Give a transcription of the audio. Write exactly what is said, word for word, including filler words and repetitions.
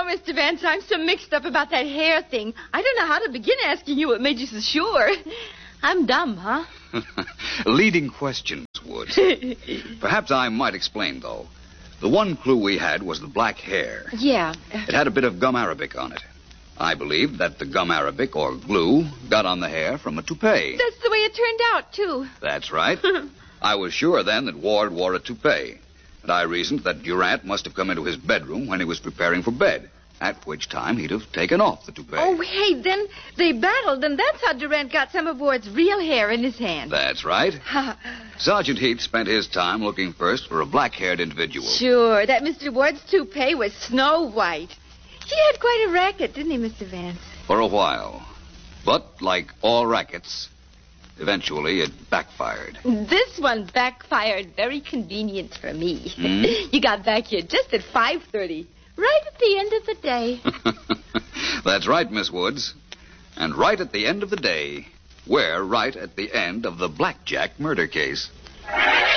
Mister Vance, I'm so mixed up about that hair thing. I don't know how to begin asking you what made you so sure. I'm dumb, huh? Leading questions, Woods. Perhaps I might explain, though. The one clue we had was the black hair. Yeah. It had a bit of gum arabic on it. I believe that the gum arabic, or glue, got on the hair from a toupee. That's the way it turned out, too. That's right. I was sure then that Ward wore a toupee. And I reasoned that Durant must have come into his bedroom when he was preparing for bed, at which time he'd have taken off the toupee. Oh, hey, then they battled, and that's how Durant got some of Ward's real hair in his hand. That's right. Sergeant Heath spent his time looking first for a black-haired individual. Sure, that Mister Ward's toupee was snow white. He had quite a racket, didn't he, Mister Vance? For a while. But, like all rackets, eventually it backfired. This one backfired very convenient for me. Hmm? You got back here just at five thirty, right at the end of the day. That's right, Miss Woods. And right at the end of the day, we're right at the end of the Blackjack murder case.